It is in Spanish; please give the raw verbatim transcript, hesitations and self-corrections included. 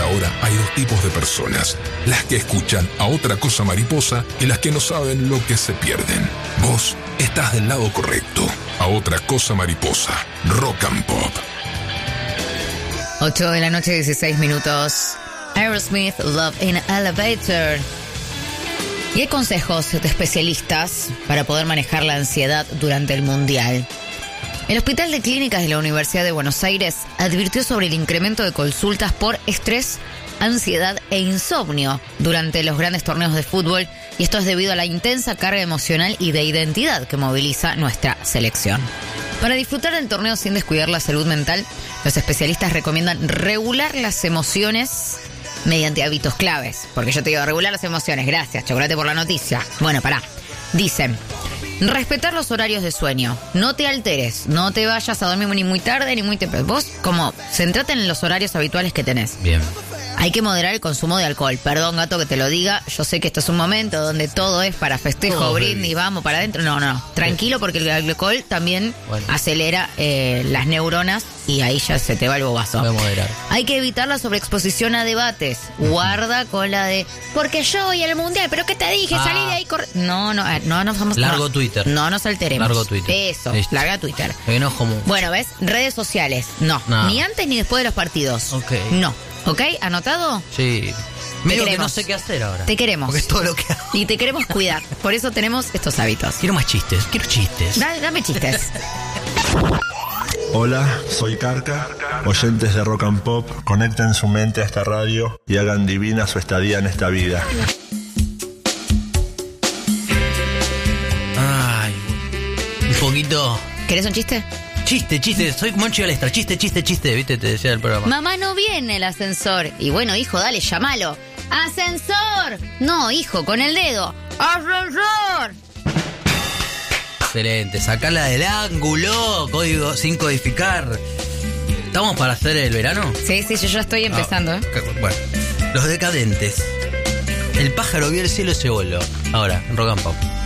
ahora hay dos tipos de personas: las que escuchan a Otra Cosa Mariposa y las que no saben lo que se pierden. Vos estás del lado correcto. A Otra Cosa Mariposa, Rock and Pop. ocho de la noche, dieciséis minutos. Aerosmith, Love in Elevator. Y hay consejos de especialistas para poder manejar la ansiedad durante el Mundial. El Hospital de Clínicas de la Universidad de Buenos Aires advirtió sobre el incremento de consultas por estrés, ansiedad e insomnio durante los grandes torneos de fútbol, y esto es debido a la intensa carga emocional y de identidad que moviliza nuestra selección. Para disfrutar del torneo sin descuidar la salud mental, los especialistas recomiendan regular las emociones mediante hábitos claves. Porque yo te digo, regular las emociones. Gracias, Chocolate, por la noticia. Bueno, pará. Dicen: respetar los horarios de sueño. No te alteres. No te vayas a dormir ni muy tarde ni muy temprano. Vos, como, centrate en los horarios habituales que tenés. Bien. Hay que moderar el consumo de alcohol. Perdón, gato, que te lo diga. Yo sé que esto es un momento donde todo es para festejo, oh, brindis, vamos para adentro. No, no, no. Tranquilo, porque el alcohol también bueno. acelera eh, las neuronas y ahí ya se te va el bobazo. Voy a moderar. Hay que evitar la sobreexposición a debates. Guarda con la de porque yo voy al mundial, pero ¿qué te dije? Ah. Salí de ahí. Corre... No, no, no nos vamos a... Largo no, Twitter. No nos alteremos. Largo Twitter. Eso, Listo. larga Twitter. Me enojo mucho. Bueno, ¿ves? Redes sociales. No. no. Ni antes ni después de los partidos. Ok. No. ¿Ok? ¿Anotado? Sí. Medio que no sé qué hacer ahora. Te queremos. Porque es todo lo que hago. Y te queremos cuidar. Por eso tenemos estos hábitos. Quiero más chistes. Quiero chistes. Da, dame chistes. Hola, soy Carca. Oyentes de Rock and Pop, conecten su mente a esta radio y hagan divina su estadía en esta vida. Ay, un poquito... ¿Querés un chiste? Chiste, chiste, soy Monchi Balestra, chiste, chiste, chiste, viste, te decía el programa. Mamá, no viene el ascensor. Y bueno, hijo, dale, llámalo. ¡Ascensor! No, hijo, con el dedo. ¡Ascensor! Excelente, sacala del ángulo, código sin codificar. ¿Estamos para hacer el verano? Sí, sí, yo ya estoy empezando, ah, ¿eh? Bueno, los decadentes. El pájaro vio el cielo y se voló. Ahora, en Rock and Pop.